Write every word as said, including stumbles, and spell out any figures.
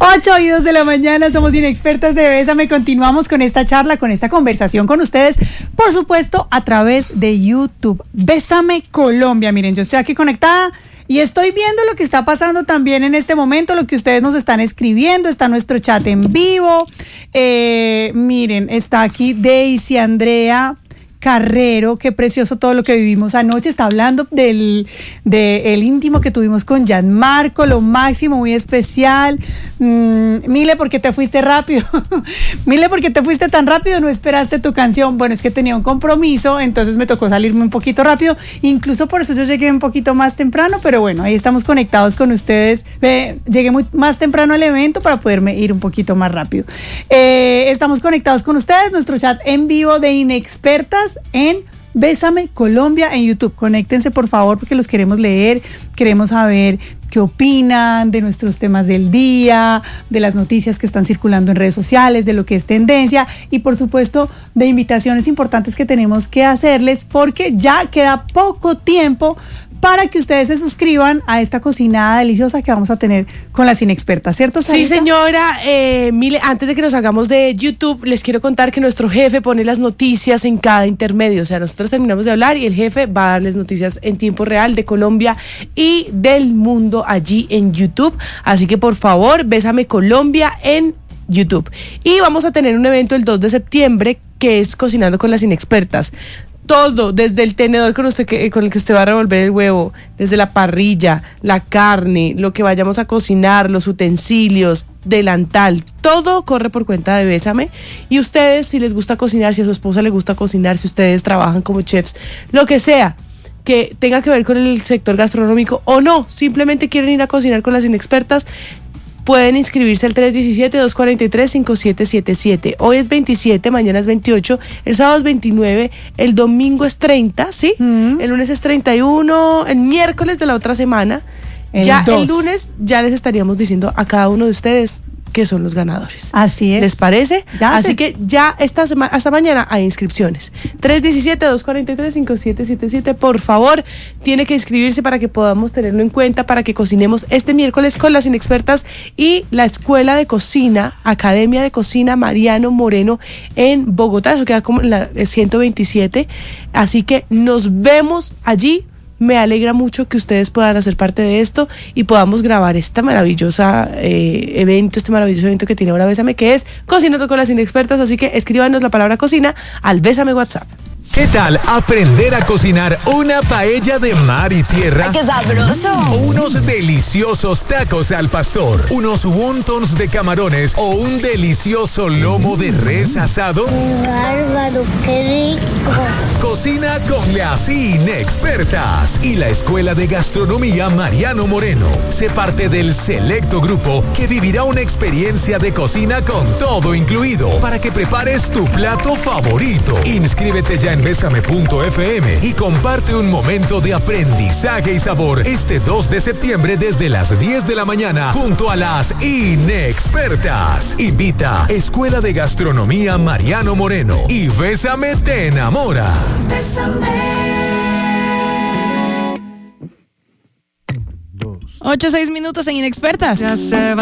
Ocho y dos de la mañana, somos Inexpertas de Bésame. Continuamos con esta charla, con esta conversación con ustedes, por supuesto, a través de YouTube. Bésame Colombia. Miren, yo estoy aquí conectada y estoy viendo lo que está pasando también en este momento, lo que ustedes nos están escribiendo. Está nuestro chat en vivo. Eh, miren, está aquí Daisy Andrea Carrero, qué precioso todo lo que vivimos anoche. Está hablando del de el íntimo que tuvimos con Gianmarco, lo máximo, muy especial. Mm, Mile, ¿por qué te fuiste rápido? Mile, ¿por qué te fuiste tan rápido? No esperaste tu canción. Bueno, es que tenía un compromiso, entonces me tocó salirme un poquito rápido. Incluso por eso yo llegué un poquito más temprano, pero bueno, ahí estamos conectados con ustedes. Eh, llegué muy, más temprano al evento para poderme ir un poquito más rápido. Eh, estamos conectados con ustedes, nuestro chat en vivo de Inexpertas en Bésame Colombia en YouTube. Conéctense por favor porque los queremos leer, queremos saber qué opinan de nuestros temas del día, de las noticias que están circulando en redes sociales, de lo que es tendencia y por supuesto de invitaciones importantes que tenemos que hacerles porque ya queda poco tiempo para que ustedes se suscriban a esta cocinada deliciosa que vamos a tener con las Inexpertas, ¿cierto, Sarita? Sí, señora. Eh, Mile, antes de que nos hagamos de YouTube, les quiero contar que nuestro jefe pone las noticias en cada intermedio. O sea, nosotros terminamos de hablar y el jefe va a darles noticias en tiempo real de Colombia y del mundo allí en YouTube. Así que, por favor, Bésame Colombia en YouTube. Y vamos a tener un evento el dos de septiembre que es Cocinando con las Inexpertas. Todo, desde el tenedor con usted que, con el que usted va a revolver el huevo, desde la parrilla, la carne, lo que vayamos a cocinar, los utensilios, delantal, todo corre por cuenta de Bésame. Y ustedes, si les gusta cocinar, si a su esposa le gusta cocinar, si ustedes trabajan como chefs, lo que sea que tenga que ver con el sector gastronómico o no, simplemente quieren ir a cocinar con las Inexpertas, pueden inscribirse al tres uno siete, dos cuatro tres, cinco siete siete siete. Hoy es veintisiete, mañana es veintiocho, el sábado es veintinueve, el domingo es treinta, ¿sí? Mm. El lunes es treinta y uno, el miércoles de la otra semana. El ya dos. El lunes ya les estaríamos diciendo a cada uno de ustedes que son los ganadores. Así es. ¿Les parece? Ya Así sé. que ya esta semana, hasta mañana hay inscripciones. tres uno siete, dos cuatro tres, cinco siete siete siete. Por favor, tiene que inscribirse para que podamos tenerlo en cuenta, para que cocinemos este miércoles con las Inexpertas y la Escuela de Cocina, Academia de Cocina Mariano Moreno en Bogotá. Eso queda como en la ciento veintisiete. Así que nos vemos allí. Me alegra mucho que ustedes puedan hacer parte de esto y podamos grabar esta maravillosa eh, evento, este maravilloso evento que tiene ahora Bésame, que es Cocinando con las Inexpertas. Así que escríbanos la palabra cocina al Bésame WhatsApp. ¿Qué tal aprender a cocinar una paella de mar y tierra? ¡Ay, qué sabroso! O unos deliciosos tacos al pastor, unos wontons de camarones o un delicioso lomo de res asado. ¡Bárbaro, qué rico! Cocina con las Inexpertas y la Escuela de Gastronomía Mariano Moreno. Sé parte del selecto grupo que vivirá una experiencia de cocina con todo incluido para que prepares tu plato favorito. Inscríbete ya en bésame punto efe eme y comparte un momento de aprendizaje y sabor este dos de septiembre desde las diez de la mañana junto a las Inexpertas. Invita Escuela de Gastronomía Mariano Moreno y Bésame te enamora. Ocho, seis minutos en Inexpertas. Ya se va.